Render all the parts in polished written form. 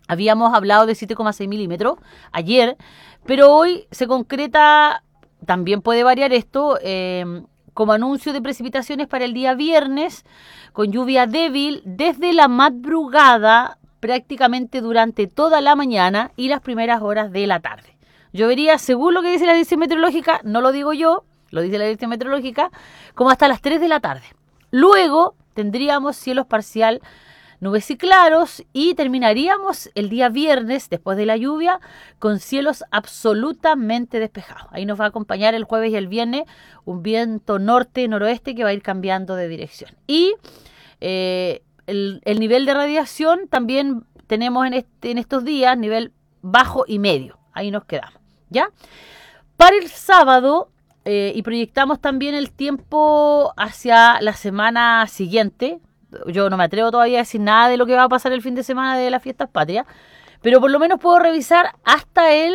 Habíamos hablado de 7,6 milímetros ayer, pero hoy se concreta, también puede variar esto, como anuncio de precipitaciones para el día viernes, con lluvia débil desde la madrugada, prácticamente durante toda la mañana y las primeras horas de la tarde. Llovería, según lo que dice la dirección meteorológica, no lo digo yo, lo dice la dirección meteorológica, como hasta las 3 de la tarde. Luego tendríamos cielos parcial, nubes y claros, y terminaríamos el día viernes, después de la lluvia, con cielos absolutamente despejados. Ahí nos va a acompañar el jueves y el viernes un viento norte-noroeste que va a ir cambiando de dirección. Y el nivel de radiación también tenemos en estos días, nivel bajo y medio. Ahí nos quedamos, ¿ya? Para el sábado, y proyectamos también el tiempo hacia la semana siguiente. Yo no me atrevo todavía a decir nada de lo que va a pasar el fin de semana de las fiestas patrias, pero por lo menos puedo revisar hasta el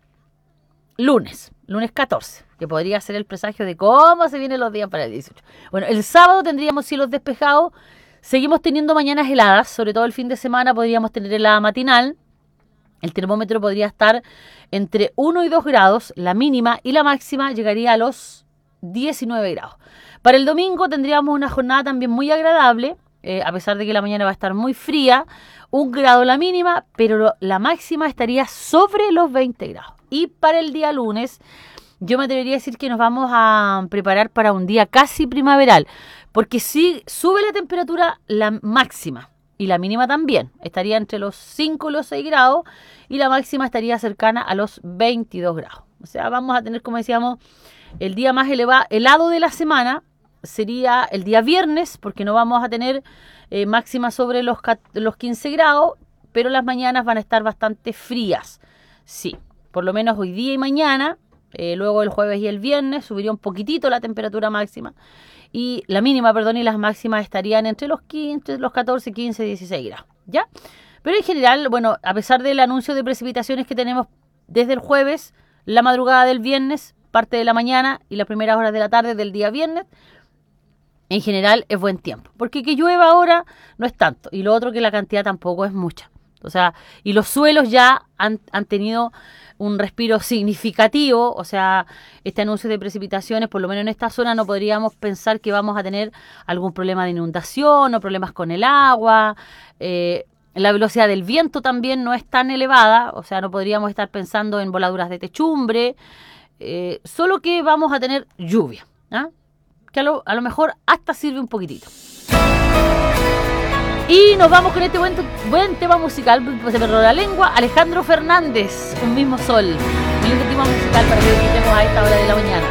lunes 14, que podría ser el presagio de cómo se vienen los días para el 18. Bueno, el sábado tendríamos cielos despejados, seguimos teniendo mañanas heladas, sobre todo el fin de semana podríamos tener helada matinal, el termómetro podría estar entre 1 y 2 grados, la mínima, y la máxima llegaría a los 19 grados. Para el domingo tendríamos una jornada también muy agradable, a pesar de que la mañana va a estar muy fría, 1 grado la mínima, pero la máxima estaría sobre los 20 grados. Y para el día lunes, yo me atrevería a decir que nos vamos a preparar para un día casi primaveral, porque si sube la temperatura, la máxima y la mínima también, estaría entre los 5 y los 6 grados, y la máxima estaría cercana a los 22 grados. O sea, vamos a tener, como decíamos, el día más helado de la semana sería el día viernes, porque no vamos a tener máxima sobre los 15 grados, pero las mañanas van a estar bastante frías. Sí, por lo menos hoy día y mañana, luego el jueves y el viernes subiría un poquitito la temperatura máxima, y la mínima, y las máximas estarían entre los 14, 15, 16 grados, ¿ya? Pero en general, bueno, a pesar del anuncio de precipitaciones que tenemos desde el jueves, la madrugada del viernes, parte de la mañana y las primeras horas de la tarde del día viernes, en general es buen tiempo. Porque que llueva ahora no es tanto. Y lo otro, que la cantidad tampoco es mucha. O sea, y los suelos ya han tenido un respiro significativo. O sea, este anuncio de precipitaciones, por lo menos en esta zona, no podríamos pensar que vamos a tener algún problema de inundación o problemas con el agua. La velocidad del viento también no es tan elevada. O sea, no podríamos estar pensando en voladuras de techumbre. Solo que vamos a tener lluvia, ¿ah? Que a lo mejor hasta sirve un poquitito. Y nos vamos con este buen tema musical, se me enredó la lengua, Alejandro Fernández, Un mismo sol. Un lindo tema musical para que lo escuchemos a esta hora de la mañana.